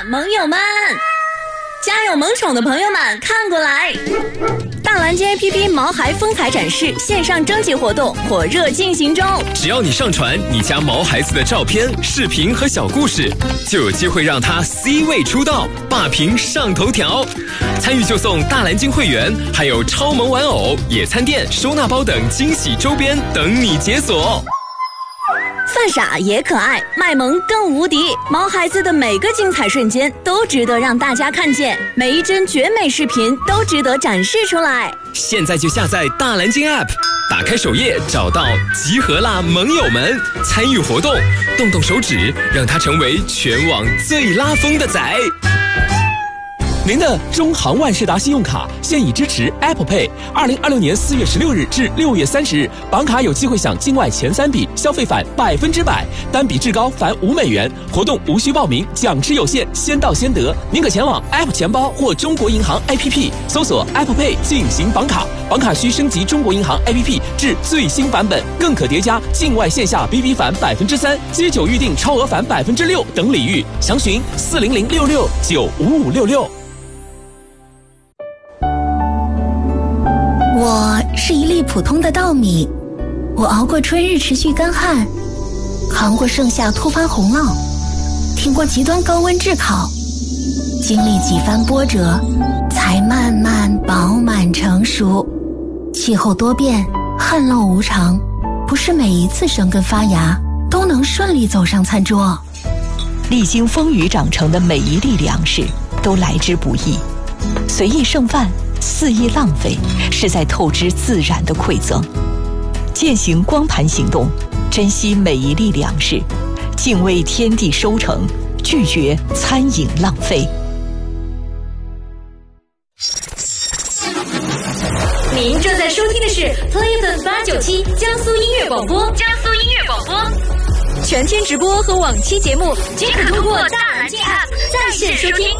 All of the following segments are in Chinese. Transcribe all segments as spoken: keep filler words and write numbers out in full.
盟友们！家有萌宠的朋友们看过来，大蓝鲸 A P P 毛孩风采展示线上征集活动火热进行中， 只要你上传你家毛孩子的照片、视频和小故事，就有机会让他 C 位出道，霸屏上头条。参与就送大蓝鲸会员，还有超萌玩偶、野餐垫、收纳包等惊喜周边等你解锁。 犯傻也可爱，卖萌更无敌。毛孩子的每个精彩瞬间都值得让大家看见，每一帧绝美视频都值得展示出来。 现在就下载大蓝鲸 App， 打开首页找到集合啦盟友们，参与活动，动动手指，让它成为全网最拉风的仔。 您的中航万事达信用卡现已支持 Apple Pay。二零二六年四月十六日至六月三十日，绑卡有机会享境外前三笔消费返百分之百，单笔至高返五美元。活动无需报名，奖池有限，先到先得。您可前往 App 钱包或中国银行 A P P 搜索 Apple Pay 进行绑卡，绑卡需升级中国银行 A P P 至最新版本，更可叠加境外线下 B B 返百分之三、街酒预订超额返百分之六等礼遇。详询四零零六六九五五六六。 我是一粒普通的稻米，我熬过春日持续干旱，扛过盛夏突发洪涝，挺过极端高温炙烤，经历几番波折，才慢慢饱满成熟。气候多变，旱涝无常，不是每一次生根发芽都能顺利走上餐桌。 历经风雨长成的每一粒粮食都来之不易，随意剩饭，肆意浪费，是在透支自然的馈赠。践行光盘行动，珍惜每一粒粮食，敬畏天地收成，拒绝餐饮浪费。 您正在收听的是 Playful 八九七江苏音乐广播，江苏音乐广播，全天直播和往期节目均可通过大蓝鲸 App 在线收听。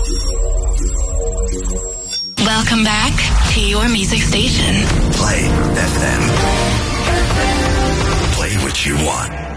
Welcome back to your music station. Play F M. Play what you want.